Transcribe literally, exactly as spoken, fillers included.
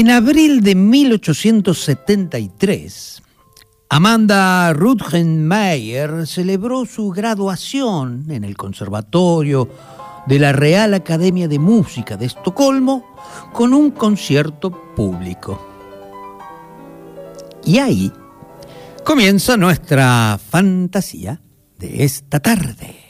En abril de mil ochocientos setenta y tres, Amanda Rudgenmeier celebró su graduación en el Conservatorio de la Real Academia de Música de Estocolmo con un concierto público. Y ahí comienza nuestra fantasía de esta tarde.